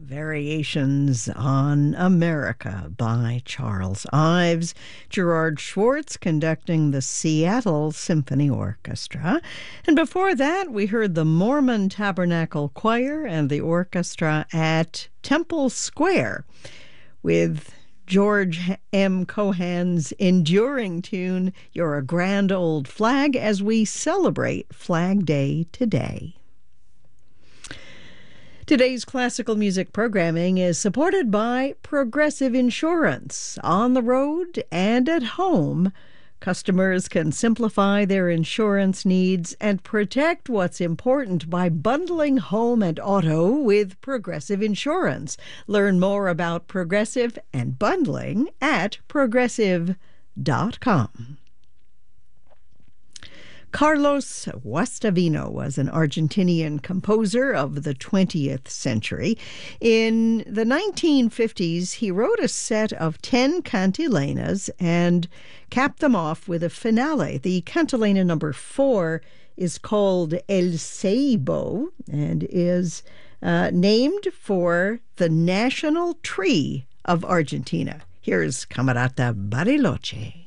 Variations on America by Charles Ives. Gerard Schwartz conducting the Seattle Symphony Orchestra. And before that, we heard the Mormon Tabernacle Choir and the orchestra at Temple Square with George M. Cohan's enduring tune, You're a Grand Old Flag, as we celebrate Flag Day today. Today's classical music programming is supported by Progressive Insurance. On the road and at home, customers can simplify their insurance needs and protect what's important by bundling home and auto with Progressive Insurance. Learn more about Progressive and bundling at progressive.com. Carlos Guastavino was an Argentinian composer of the 20th century. In the 1950s, he wrote a set of 10 cantilenas and capped them off with a finale. The cantilena number 4 is called El Ceibo and is named for the national tree of Argentina. Here's Camerata Bariloche.